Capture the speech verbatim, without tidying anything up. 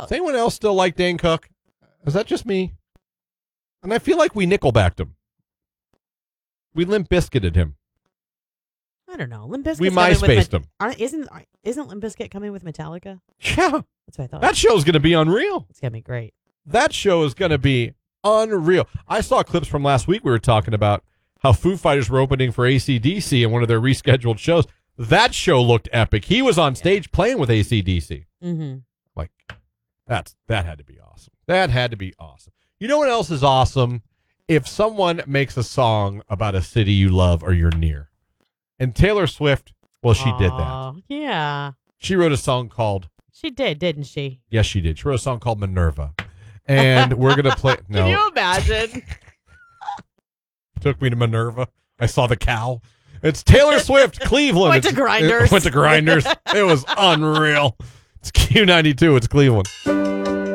out. Does anyone else still like Dane Cook? Is that just me? And I feel like we nickelbacked him. We Limp Bizkited him. I don't know. Limp Bizkit's We coming with MySpaced Met- him. aren't- Isn't isn't Limp Bizkit coming with Metallica? Yeah. That's what I thought. That show's going to be unreal. It's gonna be great. That show is going to be unreal. I saw clips from last week. We were talking about how Foo Fighters were opening for A C D C in one of their rescheduled shows. That show looked epic. He was on stage playing with A C D C. Mm-hmm. Like, that's that had to be awesome. That had to be awesome. You know what else is awesome? If someone makes a song about a city you love or you're near. And Taylor Swift, well, she did that. Oh, yeah. She wrote a song called, She did, didn't she? yes, she did. She wrote a song called Minerva. And we're going to play, no. Can you imagine? Took me to Minerva. I saw the cow. It's Taylor Swift, Cleveland. Went to It's- Grinders. It went to Grinders. It was unreal. It's Q ninety-two. It's Cleveland.